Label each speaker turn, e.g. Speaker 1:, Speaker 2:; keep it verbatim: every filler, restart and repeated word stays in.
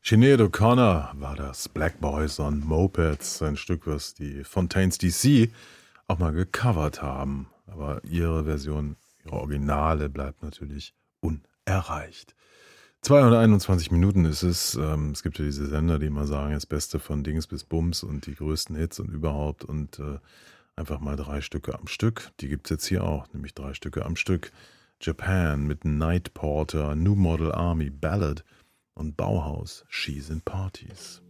Speaker 1: Sinead O'Connor war das, Black Boys on Mopeds, ein Stück, was die Fontaines D C auch mal gecovert haben. Aber ihre Version, ihre Originale bleibt natürlich unerreicht. zweihunderteinundzwanzig Minuten ist es. Ähm, es gibt ja diese Sender, die immer sagen, das Beste von Dings bis Bums und die größten Hits und überhaupt und äh, einfach mal drei Stücke am Stück. Die gibt es jetzt hier auch, nämlich drei Stücke am Stück. Japan mit Night Porter, New Model Army Ballad und Bauhaus, She's in Parties.